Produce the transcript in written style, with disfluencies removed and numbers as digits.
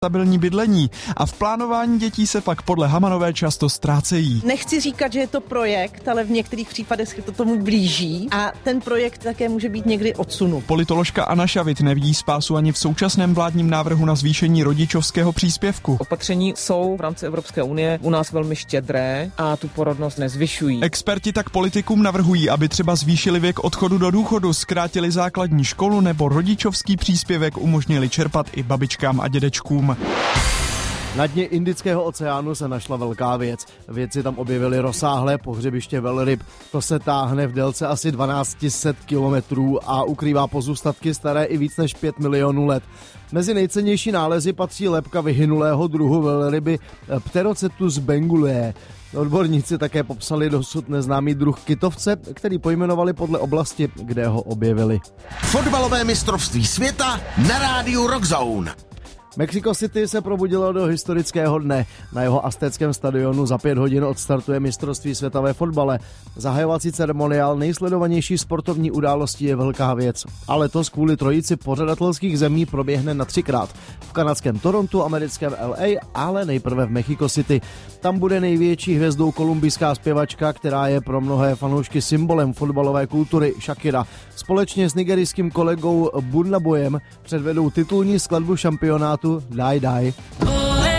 stabilní bydlení a v plánování dětí se pak podle Hamanové často ztrácejí. Nechci říkat, že je to projekt, ale v některých případech se to tomu blíží a ten projekt také může být někdy odsunut. Politoložka Anna Šavit nevidí spásu ani v současném vládním návrhu na zvýšení rodičovského příspěvku. Opatření jsou v rámci Evropské unie u nás velmi štědré a tu porodnost nezvyšují. Experti tak politikům navrhují, aby třeba zvýšili věk odchodu do důchodu, zkrátili základní školu nebo rodičovský příspěvek umožnili čerpat i babičkám a dědečkům. Na dně Indického oceánu se našla velká věc. Vědci tam objevili rozsáhlé pohřebiště velryb. To se táhne v délce asi 1200 kilometrů a ukrývá pozůstatky staré i víc než 5 milionů let. Mezi nejcennější nálezy patří lebka vyhynulého druhu velryby Pterocetus bengulae. Odborníci také popsali dosud neznámý druh kytovce, který pojmenovali podle oblasti, kde ho objevili. Fotbalové mistrovství světa na rádiu Rock Zone. Mexico City se probudilo do historického dne. Na jeho aztéckém stadionu za 5 hodin odstartuje mistrovství světa ve fotbale. Zahajovací ceremoniál nejsledovanější sportovní událostí je velká věc. A letos kvůli trojici pořadatelských zemí proběhne na 3krát. V kanadském Torontu, americkém LA, ale nejprve v Mexico City. Tam bude největší hvězdou kolumbijská zpěvačka, která je pro mnohé fanoušky symbolem fotbalové kultury, Shakira. Společně s nigerijským kolegou Burna Boyem předvedou titulní skladbu šampionátu Die Die.